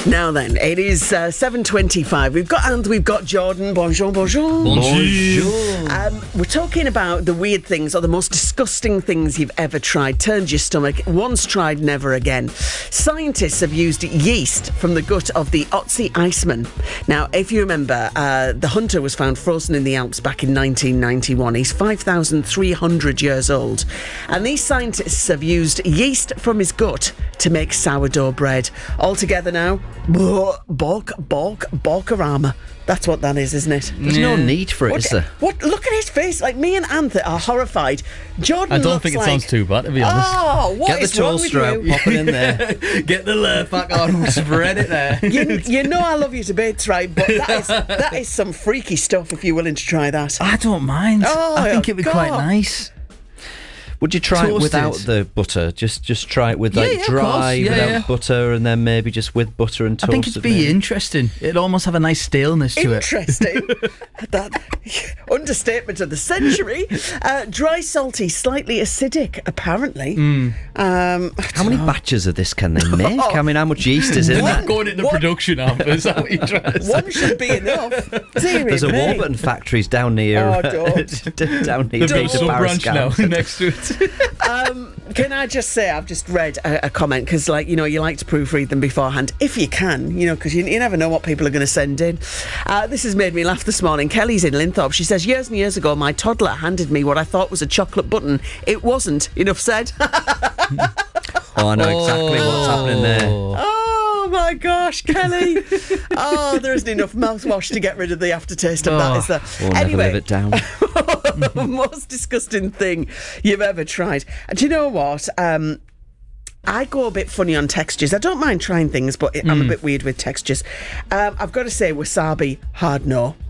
Now then, it is 7:25. We've got Anne, we've got Jordan. Bonjour, bonjour. Bonjour. We're talking about the weird things or the most disgusting things you've ever tried. Turned your stomach. Once tried, never again. Scientists have used yeast from the gut of the Otzi Iceman. Now, if you remember, the hunter was found frozen in the Alps back in 1991. He's 5,300 years old. And these scientists have used yeast from his gut to make sourdough bread. All together now, Borkarama. That's what that is, isn't it? There's no need for it, is there? What? Look at his face. Like, me and Anthe are horrified. Jordan I don't looks think it like, sounds too bad, to be honest. Oh, what Get the is wrong with toaster out, you? pop it in there. Get the left back on, spread it there. You know I love you to bits, right? But that is some freaky stuff if you're willing to try that. I don't mind. Oh, I think it'd be God. quite nice. Would you try it Toasted. without the butter? Just try it with like Yeah, of dry course. Yeah, without yeah. butter, and then maybe just with butter and I toasted. think it'd be maybe. interesting. It'd almost have a nice staleness to it. Interesting. That understatement of the century. Dry, salty, slightly acidic, apparently. How many batches of this can they make? I mean, how much yeast is in What? that? Going into What? production, Amber, is that what you're trying to say? One should be enough. Dear There's a me. Warburton factories down near Oh, don't. down near They've got Peter some branch now Barriscan. next to it. Can I just say, I've just read a comment, because, like, you know, you like to proofread them beforehand, if you can, you know, because you never know what people are going to send in. This has made me laugh this morning. Kelly's in Linthorpe. She says, years and years ago, my toddler handed me what I thought was a chocolate button. It wasn't. Enough said. Oh, I know exactly what's happening there. Oh my gosh, Kelly. Oh, there isn't enough mouthwash to get rid of the aftertaste of that, is there? We'll never live it down. Most disgusting thing you've ever tried. And do you know what? I go a bit funny on textures. I don't mind trying things, but I'm a bit weird with textures. I've got to say, wasabi, hard no.